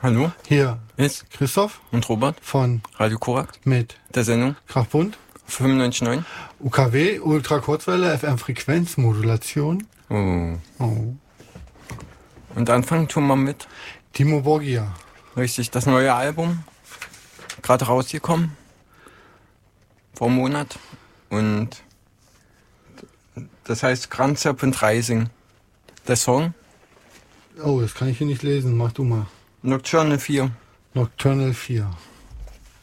Hallo, Hier ist Christoph und Robert von Radio Korax mit der Sendung Krachbund, 95.9. UKW, Ultrakurzwelle, FM-Frequenzmodulation. Oh. Oh. Und anfangen tun wir mit, Timo Borgia. richtig, das neue Album, gerade rausgekommen, vor einem Monat. Und das heißt Grand Serpent Rising. Der Song, Oh, das kann ich hier nicht lesen, mach du mal. Nocturnal 4. Nocturnal 4.